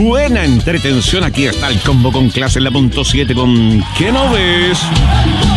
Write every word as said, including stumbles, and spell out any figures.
buena entretención. Aquí está el combo con clase en la punto siete con ¿Qué no ves?